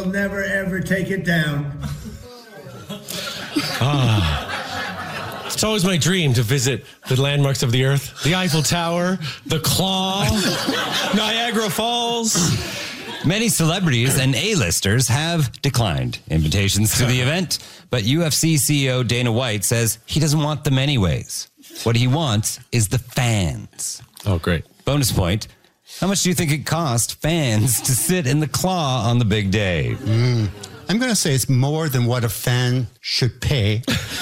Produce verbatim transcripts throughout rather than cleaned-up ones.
never, ever take it down. Ah. It's always my dream to visit the landmarks of the earth. The Eiffel Tower, the Claw, Niagara Falls. Many celebrities and A-listers have declined invitations to the event, but U F C C E O Dana White says he doesn't want them anyways. What he wants is the fans. Oh, great. Bonus point. How much do you think it cost fans to sit in the Claw on the big day? Mm. I'm going to say it's more than what a fan should pay.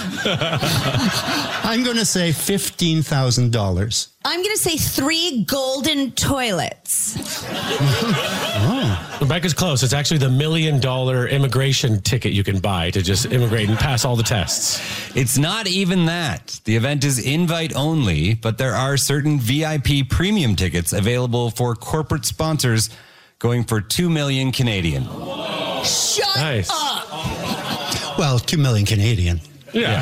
I'm going to say fifteen thousand dollars. I'm going to say three golden toilets. Oh. Rebecca's close. It's actually the million dollar immigration ticket you can buy to just immigrate and pass all the tests. It's not even that. The event is invite only, but there are certain V I P premium tickets available for corporate sponsors going for two million Canadian. Shut nice. up. Well, two million Canadian. Yeah.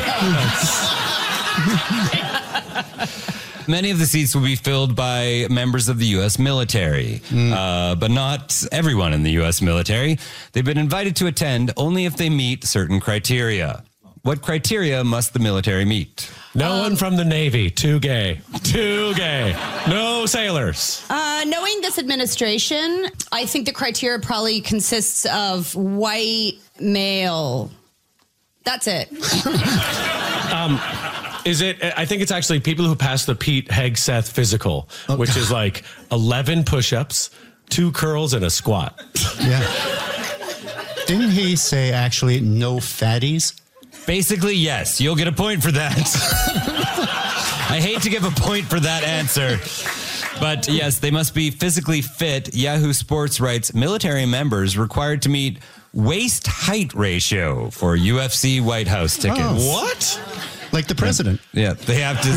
yeah. Many of the seats will be filled by members of the U S military, mm. uh, but not everyone in the U S military. They've been invited to attend only if they meet certain criteria. What criteria must the military meet? No um, one from the Navy. Too gay. Too gay. No sailors. Uh, knowing this administration, I think the criteria probably consists of white male. That's it. um, is it? I think it's actually people who pass the Pete Hegseth physical, oh, which God. is like eleven push-ups, two curls, and a squat. Yeah. Didn't he say actually no fatties? Basically, yes. You'll get a point for that. I hate to give a point for that answer. But yes, they must be physically fit. Yahoo Sports writes, military members required to meet waist height ratio for U F C White House tickets. Oh. What? Like the president. Yeah, they have to.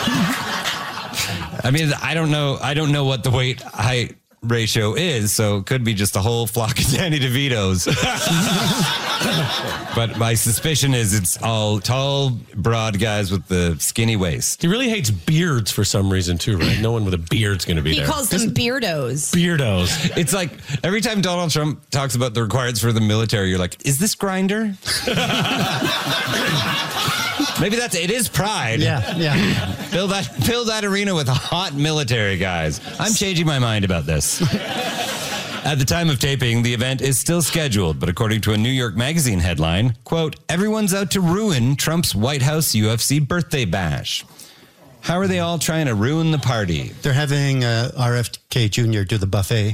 I mean, I don't know. I don't know what the weight height ratio is, so it could be just a whole flock of Danny DeVitos. But my suspicion is it's all tall, broad guys with the skinny waist. He really hates beards for some reason too, right? No one with a beard's going to be he there. He calls them beardos. Beardos. It's like every time Donald Trump talks about the requirements for the military, you're like, is this Grindr? Maybe that's it is Pride. Yeah, yeah. Fill that fill that arena with hot military guys. I'm changing my mind about this. At the time of taping, the event is still scheduled, but according to a New York Magazine headline, quote, everyone's out to ruin Trump's White House U F C birthday bash. How are they all trying to ruin the party? They're having uh, R F K Junior do the buffet.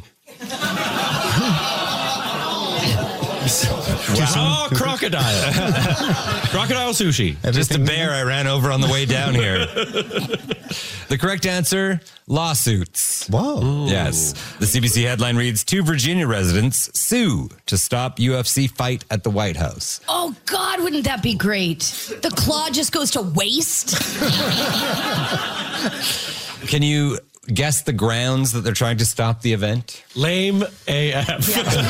Wow, crocodile. Crocodile sushi. Everything Just a bear I ran over on the way down here. The correct answer, lawsuits. Whoa. Ooh. Yes. The C B C headline reads, two Virginia residents sue to stop U F C fight at the White House. Oh, God, wouldn't that be great? The claw just goes to waste. Can you guess the grounds that they're trying to stop the event? Lame A F.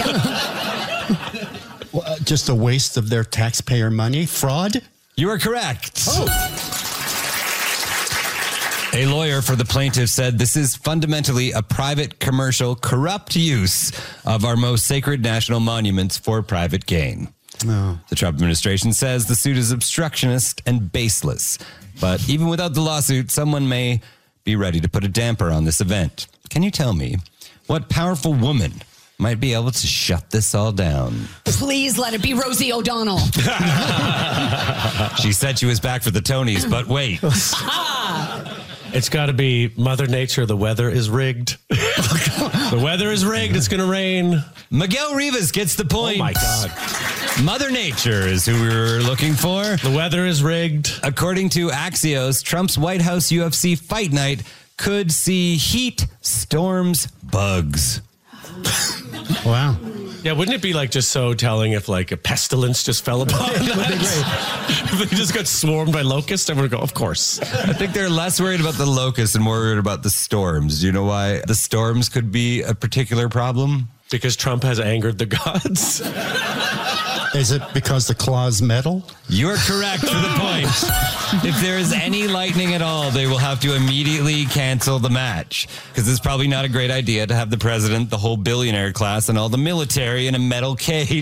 Well, uh, just a waste of their taxpayer money? Fraud? You are correct. Oh. A lawyer for the plaintiff said this is fundamentally a private, commercial, corrupt use of our most sacred national monuments for private gain. Oh. The Trump administration says the suit is obstructionist and baseless. But even without the lawsuit, someone may be ready to put a damper on this event. Can you tell me what powerful woman might be able to shut this all down? Please let it be Rosie O'Donnell. She said she was back for the Tonys, but wait. It's got to be Mother Nature. The weather is rigged. The weather is rigged. It's going to rain. Miguel Rivas gets the point. Oh, my God. Mother Nature is who we were looking for. The weather is rigged. According to Axios, Trump's White House U F C fight night could see heat, storms, bugs. Wow. Yeah, wouldn't it be like just so telling if like a pestilence just fell upon them? If they just got swarmed by locusts, everyone would go, of course. I think they're less worried about the locusts and more worried about the storms. Do you know why the storms could be a particular problem? Because Trump has angered the gods. Is it because the claw's metal? You're correct for the point. If there is any lightning at all, they will have to immediately cancel the match. Because it's probably not a great idea to have the president, the whole billionaire class, and all the military in a metal cage.